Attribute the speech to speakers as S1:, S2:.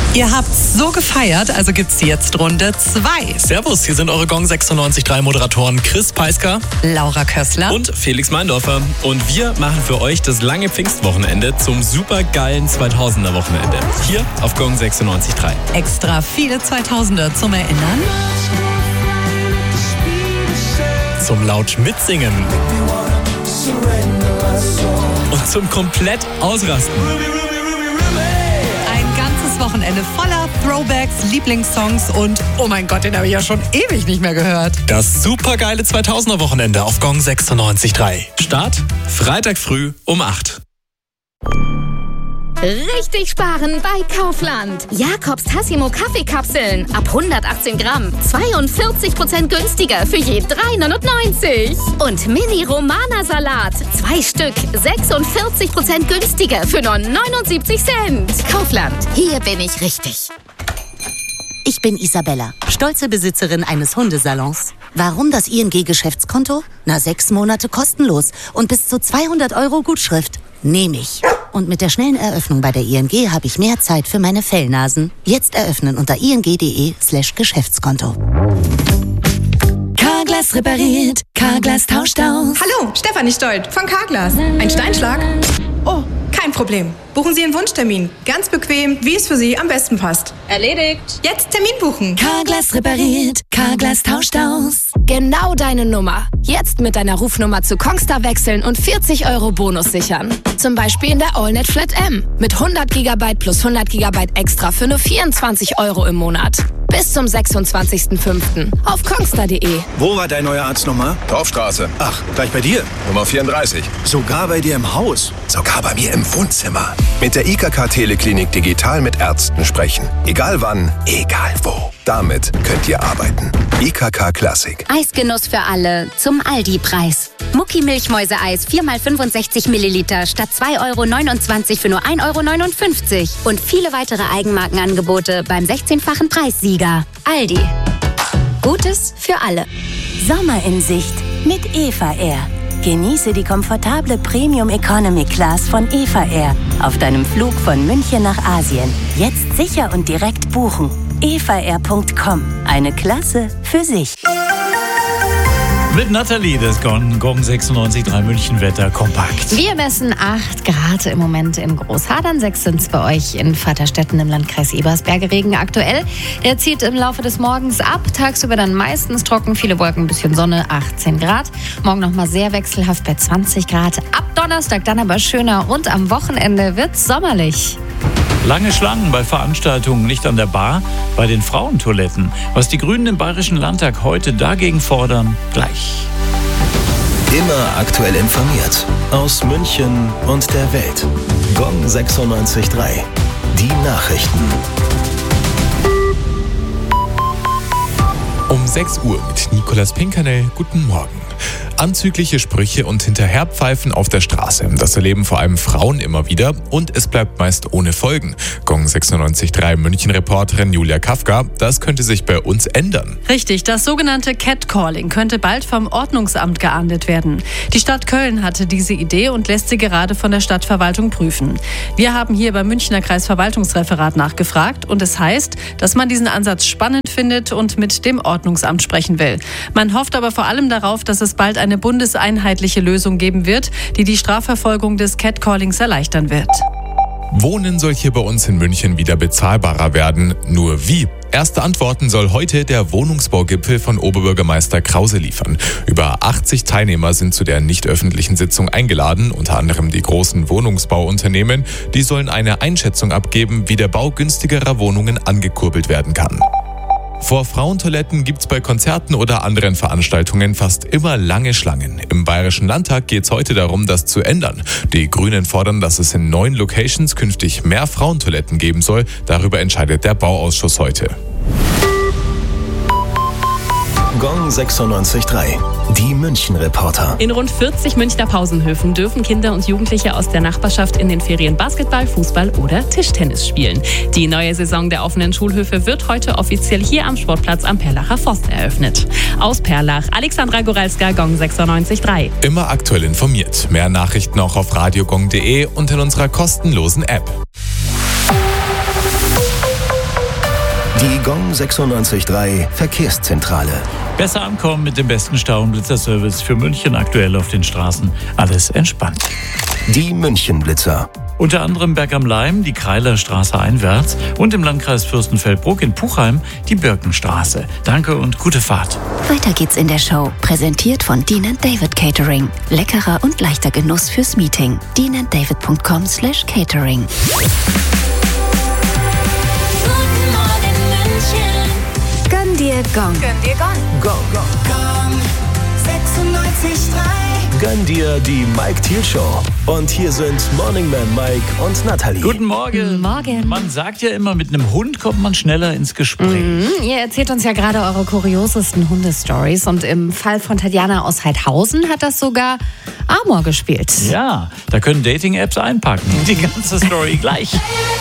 S1: Ihr habt so gefeiert, also gibt's jetzt Runde 2.
S2: Servus, hier sind eure Gong 96.3 Moderatoren Chris Peisker,
S1: Laura Kössler
S2: und Felix Meindorfer. Und wir machen für euch das lange Pfingstwochenende zum supergeilen 2000er Wochenende. Hier auf Gong 96.3.
S1: Extra viele 2000er zum Erinnern.
S2: Zum laut mitsingen. Und zum komplett ausrasten.
S1: Wochenende voller Throwbacks, Lieblingssongs und oh mein Gott, den habe ich ja schon ewig nicht mehr gehört.
S2: Das supergeile 2000er Wochenende auf Gong 96.3. Start Freitag früh um 8.
S3: Richtig sparen bei Kaufland. Jakobs Tassimo Kaffeekapseln ab 118 Gramm. 42% günstiger für je 3,99. Und Mini Romana Salat. 2 Stück. 46% günstiger für nur 79 Cent. Kaufland. Hier bin ich richtig.
S4: Ich bin Isabella, stolze Besitzerin eines Hundesalons. Warum das ING-Geschäftskonto? 6 Monate kostenlos und bis zu 200 € Gutschrift. Nehme ich. Und mit der schnellen Eröffnung bei der ING habe ich mehr Zeit für meine Fellnasen. Jetzt eröffnen unter ing.de/Geschäftskonto.
S5: Carglass repariert, Carglass tauscht aus.
S6: Hallo, Stefanie Stolt von Carglass. Ein Steinschlag? Oh, kein Problem. Buchen Sie Ihren Wunschtermin. Ganz bequem, wie es für Sie am besten passt.
S3: Erledigt.
S6: Jetzt Termin buchen.
S5: Carglass repariert, Carglass tauscht aus.
S3: Genau deine Nummer. Jetzt mit deiner Rufnummer zu Kongstar wechseln und 40 € Bonus sichern. Zum Beispiel in der AllNet Flat M. Mit 100 GB plus 100 GB extra für nur 24 € im Monat. Bis zum 26.05. auf kongstar.de.
S7: Wo war dein neuer Arzt nochmal?
S8: Dorfstraße.
S7: Ach, gleich bei dir?
S8: Nummer 34.
S7: Sogar bei dir im Haus?
S8: Sogar bei mir im Wohnzimmer. Mit der IKK Teleklinik digital mit Ärzten sprechen. Egal wann, egal wo. Damit könnt ihr arbeiten. IKK Classic.
S9: Eisgenuss für alle zum Aldi-Preis. Mucki-Milchmäuse-Eis 4x65 Milliliter statt 2,29 € für nur 1,59 € und viele weitere Eigenmarkenangebote beim 16-fachen Preissieger. Aldi. Gutes für alle.
S4: Sommer in Sicht mit Eva Air. Genieße die komfortable Premium Economy Class von Eva Air auf deinem Flug von München nach Asien. Jetzt sicher und direkt buchen. evaair.com. Eine Klasse für sich.
S10: Mit Nathalie, das Gong 96.3 München Wetter kompakt.
S11: Wir messen 8 Grad im Moment in Großhadern, 6 sind es bei euch in Vaterstetten im Landkreis Ebersberge. Regen aktuell, der zieht im Laufe des Morgens ab, tagsüber dann meistens trocken, viele Wolken, ein bisschen Sonne, 18 Grad. Morgen nochmal sehr wechselhaft bei 20 Grad. Ab Donnerstag dann aber schöner und am Wochenende wird's sommerlich.
S10: Lange Schlangen bei Veranstaltungen, nicht an der Bar, bei den Frauentoiletten. Was die Grünen im Bayerischen Landtag heute dagegen fordern, gleich.
S8: Immer aktuell informiert. Aus München und der Welt. Gong 96.3. Die Nachrichten.
S12: Um 6 Uhr mit Nicolas Pinkernell. Guten Morgen. Anzügliche Sprüche und Hinterherpfeifen auf der Straße. Das erleben vor allem Frauen immer wieder und es bleibt meist ohne Folgen. Gong 96.3 München-Reporterin Julia Kafka, das könnte sich bei uns ändern.
S13: Richtig, das sogenannte Catcalling könnte bald vom Ordnungsamt geahndet werden. Die Stadt Köln hatte diese Idee und lässt sie gerade von der Stadtverwaltung prüfen. Wir haben hier beim Münchner Kreisverwaltungsreferat nachgefragt und es heißt, dass man diesen Ansatz spannend findet und mit dem Ordnungsamt sprechen will. Man hofft aber vor allem darauf, dass es bald eine bundeseinheitliche Lösung geben wird, die die Strafverfolgung des Catcallings erleichtern wird.
S12: Wohnen soll hier bei uns in München wieder bezahlbarer werden. Nur wie? Erste Antworten soll heute der Wohnungsbaugipfel von Oberbürgermeister Krause liefern. Über 80 Teilnehmer sind zu der nicht öffentlichen Sitzung eingeladen, unter anderem die großen Wohnungsbauunternehmen. Die sollen eine Einschätzung abgeben, wie der Bau günstigerer Wohnungen angekurbelt werden kann. Vor Frauentoiletten gibt's bei Konzerten oder anderen Veranstaltungen fast immer lange Schlangen. Im Bayerischen Landtag geht's heute darum, das zu ändern. Die Grünen fordern, dass es in 9 Locations künftig mehr Frauentoiletten geben soll. Darüber entscheidet der Bauausschuss heute.
S8: Gong 96.3. Die München-Reporter.
S14: In rund 40 Münchner Pausenhöfen dürfen Kinder und Jugendliche aus der Nachbarschaft in den Ferien Basketball, Fußball oder Tischtennis spielen. Die neue Saison der offenen Schulhöfe wird heute offiziell hier am Sportplatz am Perlacher Forst eröffnet. Aus Perlach, Alexandra Goralska, Gong 96.3.
S12: Immer aktuell informiert. Mehr Nachrichten auch auf radiogong.de und in unserer kostenlosen App.
S8: Die Gong 96.3 Verkehrszentrale.
S10: Besser ankommen mit dem besten Stau- und Blitzerservice für München aktuell auf den Straßen. Alles entspannt.
S8: Die Münchenblitzer.
S10: Unter anderem Berg am Laim, die Kreilerstraße einwärts und im Landkreis Fürstenfeldbruck in Puchheim die Birkenstraße. Danke und gute Fahrt.
S5: Weiter geht's in der Show. Präsentiert von Dean & David Catering. Leckerer und leichter Genuss fürs Meeting. deananddavid.com/catering.
S3: Gönn dir Gong.
S5: Gönn dir Gong.
S8: Gong.
S5: 96.3.
S8: Gönn dir die Mike Thiel Show. Und hier sind Morning Man Mike und Nathalie.
S10: Guten Morgen.
S11: Morgen.
S10: Man sagt ja immer, mit einem Hund kommt man schneller ins Gespräch.
S11: Ihr erzählt uns ja gerade eure kuriosesten Hundestories und im Fall von Tatjana aus Heidhausen hat das sogar Amor gespielt.
S10: Ja, da können Dating-Apps einpacken. Die ganze Story gleich.